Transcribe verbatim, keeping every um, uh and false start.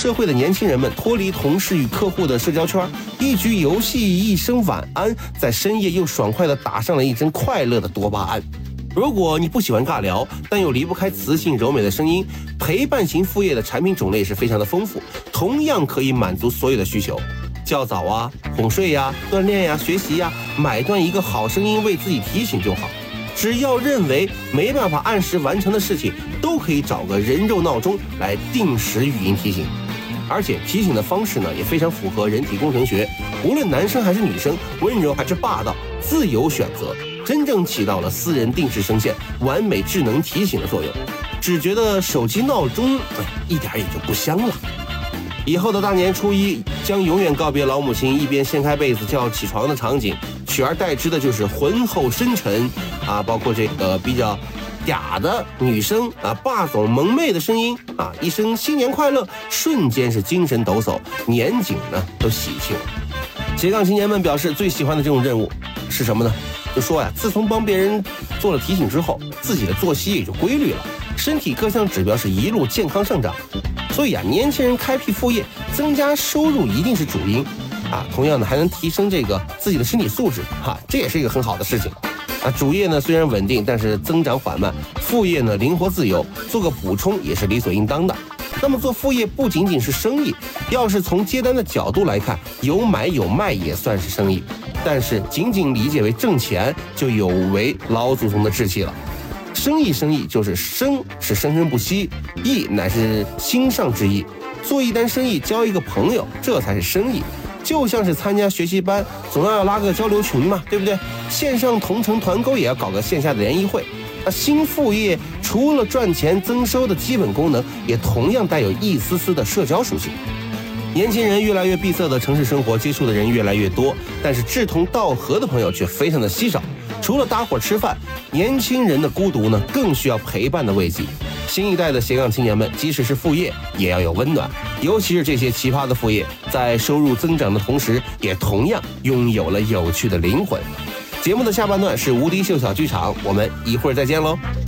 社会的年轻人们脱离同事与客户的社交圈，一局游戏一声晚安，在深夜又爽快地打上了一针快乐的多巴胺。如果你不喜欢尬聊，但又离不开磁性柔美的声音，陪伴型副业的产品种类是非常的丰富，同样可以满足所有的需求。较早啊，哄睡呀、锻炼呀、学习呀，买断一个好声音为自己提醒就好。只要认为没办法按时完成的事情，都可以找个人肉闹钟来定时语音提醒。而且提醒的方式呢，也非常符合人体工程学，无论男生还是女生，温柔还是霸道，自由选择，真正起到了私人定时声线、完美智能提醒的作用。只觉得手机闹钟，哎，一点也就不香了。以后的大年初一将永远告别老母亲一边掀开被子叫起床的场景，取而代之的就是浑厚深沉啊，包括这个比较嗲的女生啊，霸总萌妹的声音啊，一声新年快乐，瞬间是精神抖擞，年景呢都喜庆了。斜杠青年们表示最喜欢的这种任务是什么呢？就说呀，自从帮别人做了提醒之后，自己的作息也就规律了，身体各项指标是一路健康上涨。所以啊，年轻人开辟副业，增加收入一定是主因啊。同样呢，还能提升这个自己的身体素质哈，这也是一个很好的事情。啊，主业呢虽然稳定，但是增长缓慢；副业呢灵活自由，做个补充也是理所应当的。那么做副业不仅仅是生意，要是从接单的角度来看，有买有卖也算是生意。但是仅仅理解为挣钱，就有违老祖宗的志气了。生意生意就是生是生生不息，意乃是心上之意。做一单生意交一个朋友，这才是生意。就像是参加学习班，总要拉个交流群嘛，对不对？线上同城团购也要搞个线下的联谊会。那新副业除了赚钱增收的基本功能，也同样带有一丝丝的社交属性。年轻人越来越闭塞的城市生活，接触的人越来越多，但是志同道合的朋友却非常的稀少。除了搭伙吃饭，年轻人的孤独呢，更需要陪伴的慰藉。新一代的斜杠青年们，即使是副业，也要有温暖。尤其是这些奇葩的副业，在收入增长的同时，也同样拥有了有趣的灵魂。节目的下半段是无敌秀小剧场，我们一会儿再见喽。